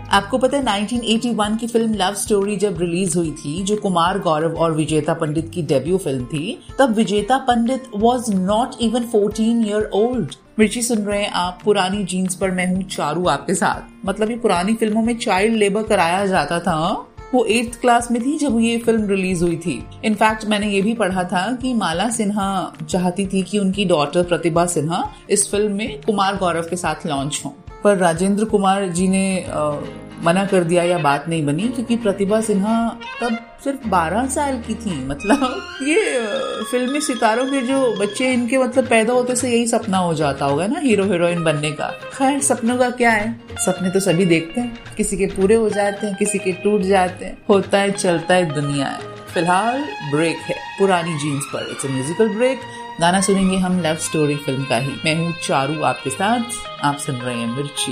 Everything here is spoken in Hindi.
आपको पता है 1981 की फिल्म लव स्टोरी जब रिलीज हुई थी, जो कुमार गौरव और विजेता पंडित की डेब्यू फिल्म थी, तब विजेता पंडित was not even 14 year old. मिर्ची सुन रहे हैं आप पुरानी जीन्स पर, मैं हूँ चारू आपके साथ। मतलब ये पुरानी फिल्मों में चाइल्ड लेबर कराया जाता था। वो 8th क्लास में थी जब ये फिल्म रिलीज हुई थी। इनफैक्ट मैंने ये भी पढ़ा था कि माला सिन्हा चाहती थी कि उनकी डॉटर प्रतिभा सिन्हा इस फिल्म में कुमार गौरव के साथ लॉन्च हो, पर राजेंद्र कुमार जी ने मना कर दिया या बात नहीं बनी, क्योंकि प्रतिभा सिन्हा तब सिर्फ 12 साल की थी। मतलब ये फिल्मी सितारों के जो बच्चे, इनके मतलब पैदा होते से यही सपना हो जाता होगा ना, हीरो हीरोइन बनने का। खैर, सपनों का क्या है, सपने तो सभी देखते हैं, किसी के पूरे हो जाते हैं, किसी के टूट जाते हैं, होता है चलता है दुनिया है। फिलहाल ब्रेक है पुरानी जीन्स पर, इट्स अ म्यूजिकल ब्रेक। गाना सुनेंगे हम लव स्टोरी फिल्म का ही। मैं हूँ चारू आपके साथ, आप सुन रहे हैं मिर्ची।